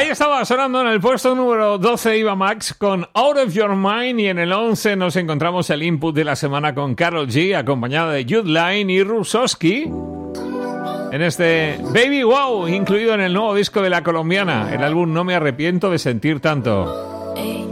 Ahí estaba sonando en el puesto número 12 Eva Max con Out of Your Mind, y en el 11 nos encontramos el input de la semana con Karol G, acompañada de Jude Line y Rusosky, en este Baby Wow, incluido en el nuevo disco de la colombiana, el álbum No Me Arrepiento de Sentir Tanto.